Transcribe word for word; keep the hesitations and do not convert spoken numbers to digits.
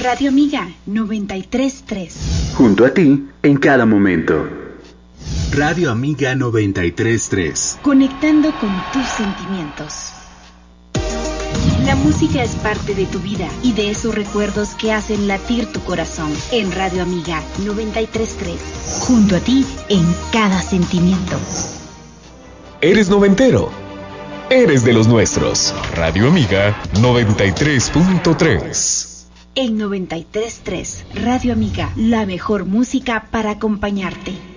Radio Amiga noventa y tres punto tres. Junto a ti en cada momento. Radio Amiga noventa y tres punto tres. Conectando con tus sentimientos. La música es parte de tu vida y de esos recuerdos que hacen latir tu corazón. En Radio Amiga noventa y tres punto tres. Junto a ti en cada sentimiento. ¿Eres noventero? Eres de los nuestros. Radio Amiga noventa y tres punto tres. En noventa y tres punto tres, Radio Amiga, la mejor música para acompañarte.